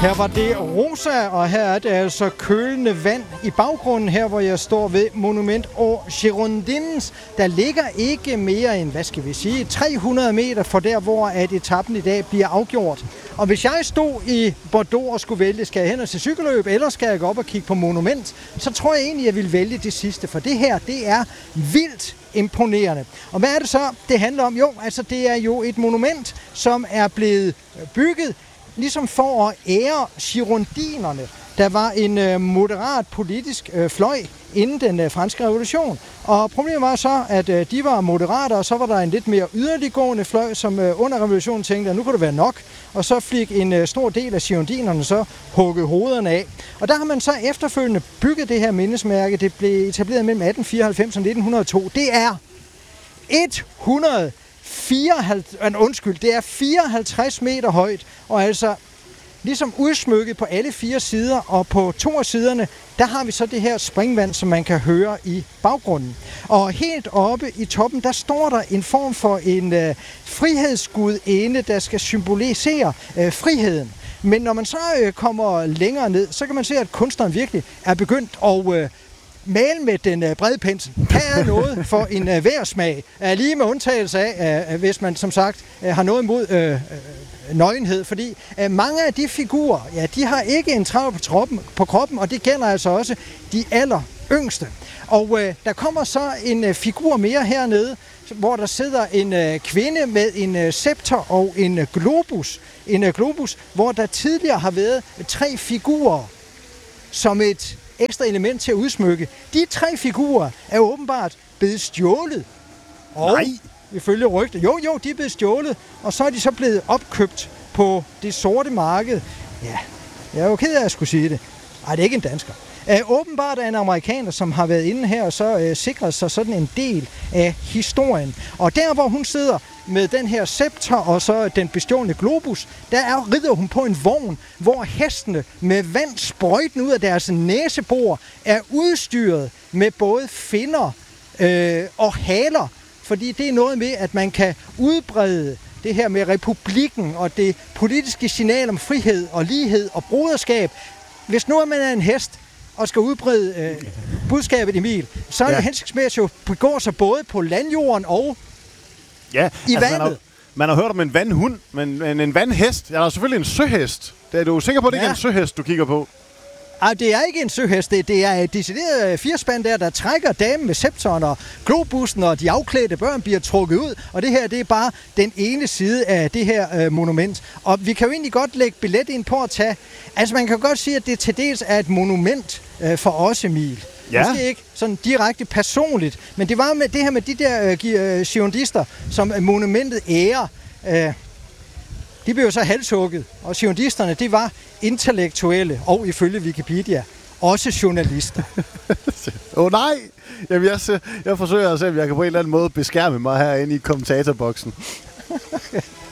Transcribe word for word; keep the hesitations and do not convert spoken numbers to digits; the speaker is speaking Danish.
Her var det Rosa, og her er det altså kølende vand i baggrunden, her hvor jeg står ved Monument aux Girondins. Der ligger ikke mere end, hvad skal vi sige, tre hundrede meter fra der, hvor at etappen i dag bliver afgjort. Og hvis jeg stod i Bordeaux og skulle vælge, skal jeg hen og se cykelløb, eller skal jeg gå op og kigge på Monument, så tror jeg egentlig, jeg vil vælge det sidste, for det her, det er vildt imponerende. Og hvad er det så, det handler om? Jo, altså det er jo et monument, som er blevet bygget ligesom for at ære girondinerne. Der var en øh, moderat politisk øh, fløj inden den øh, franske revolution. Og problemet var så, at øh, de var moderater, og så var der en lidt mere yderliggående fløj, som øh, under revolutionen tænkte, at nu kunne det være nok. Og så fik en øh, stor del af girondinerne så hugget hovederne af. Og der har man så efterfølgende bygget det her mindesmærke. Det blev etableret mellem atten fireoghalvfems og nitten hundrede og to. Det er hundrede fireoghalvtreds, undskyld, det er fireoghalvtreds meter højt, og altså ligesom udsmykket på alle fire sider, og på to af siderne, der har vi så det her springvand, som man kan høre i baggrunden. Og helt oppe i toppen, der står der en form for en øh, frihedsgudinde, der skal symbolisere øh, friheden. Men når man så øh, kommer længere ned, så kan man se, at kunstneren virkelig er begyndt at øh, male med den øh, brede pensel. Her er noget for en øh, værsmag. Øh, lige med undtagelse af, øh, hvis man som sagt øh, har noget imod øh, øh, nøgenhed. Fordi øh, mange af de figurer, ja, de har ikke en trav på, troppen, på kroppen, og det gælder altså også de aller yngste. Og øh, der kommer så en øh, figur mere hernede, hvor der sidder en øh, kvinde med en øh, scepter og en øh, globus. En øh, globus, hvor der tidligere har været tre figurer som et ekstra element til at udsmykke. De tre figurer er åbenbart blevet stjålet. Og Nej. ifølge rygter, jo jo, de er blevet stjålet, og så er de så blevet opkøbt på det sorte marked. Ja, jeg er jo ked af at skulle sige det. Ej, det er ikke en dansker. Uh, åbenbart er en amerikaner, som har været inde her og så uh, sikret sig sådan en del af historien. Og der, hvor hun sidder med den her scepter og så den bestjålne globus, der er, rider hun på en vogn, hvor hestene med vand sprøjten ud af deres næsebor er udstyret med både finner øh, og haler. Fordi det er noget med, at man kan udbrede det her med republikken og det politiske signal om frihed og lighed og broderskab. Hvis nu er man er en hest og skal udbrede øh, budskabet, Emil, så er det ja. hensigtsmæssigt at begå sig både på landjorden og ja, i altså vandet. Man har, man har hørt om en vandhund, men en, en vandhest. Der er selvfølgelig en søhest. Det er du sikker på, at det ja. ikke er en søhest, du kigger på? Ej, det er ikke en søhest. Det, det er et decideret firespand der, der trækker damen med scepteren, og globussen og de afklædte børn bliver trukket ud. Og det her, det er bare den ene side af det her øh, monument. Og vi kan jo egentlig godt lægge billet ind på at tage. Altså, man kan godt sige, at det til dels er et monument øh, for os, Emil. Ja. Måske ikke sådan direkte personligt, men det var med det her med de der øh, girondister, som monumentet ærer. Øh, de blev jo så halshugget, og girondisterne, det var intellektuelle, og ifølge Wikipedia, også journalister. Åh oh, nej! Jamen, jeg, jeg forsøger at se, om jeg kan på en eller anden måde beskærme mig herinde i kommentatorboksen.